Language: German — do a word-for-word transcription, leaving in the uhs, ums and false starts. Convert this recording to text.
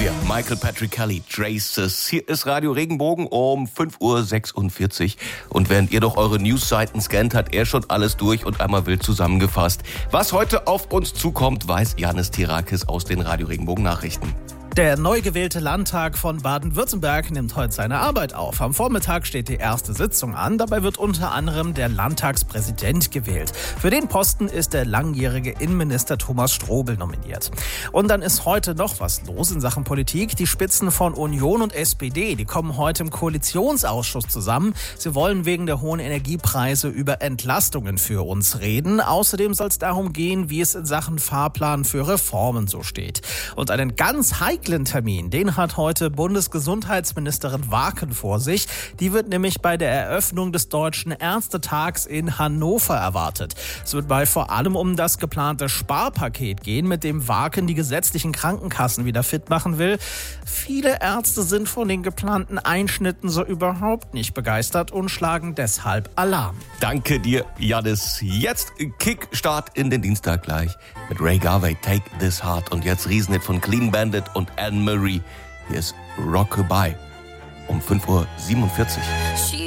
hier Michael Patrick Kelly, Traces. Hier ist Radio Regenbogen um fünf Uhr sechsundvierzig. Und während ihr doch eure Newsseiten scannt, hat er schon alles durch und einmal wild zusammengefasst. Was heute auf uns zukommt, weiß Janis Tirakis aus den Radio Regenbogen Nachrichten. Der neu gewählte Landtag von Baden-Württemberg nimmt heute seine Arbeit auf. Am Vormittag steht die erste Sitzung an. Dabei wird unter anderem der Landtagspräsident gewählt. Für den Posten ist der langjährige Innenminister Thomas Strobel nominiert. Und dann ist heute noch was los in Sachen Politik. Die Spitzen von Union und S P D, die kommen heute im Koalitionsausschuss zusammen. Sie wollen wegen der hohen Energiepreise über Entlastungen für uns reden. Außerdem soll es darum gehen, wie es in Sachen Fahrplan für Reformen so steht. Und einen ganz heiklen Termin, den hat heute Bundesgesundheitsministerin Waken vor sich. Die wird nämlich bei der Eröffnung des Deutschen Ärztetags in Hannover erwartet. Es wird bei vor allem um das geplante Sparpaket gehen, mit dem Waken die gesetzlichen Krankenkassen wieder fit machen will. Viele Ärzte sind von den geplanten Einschnitten so überhaupt nicht begeistert und schlagen deshalb Alarm. Danke dir, Janis. Jetzt Kickstart in den Dienstag gleich mit Ray Garvey, Take This Heart. Und jetzt Riesenhit von Clean Bandit und Anne Marie. Hier ist Rockabye um fünf Uhr siebenundvierzig.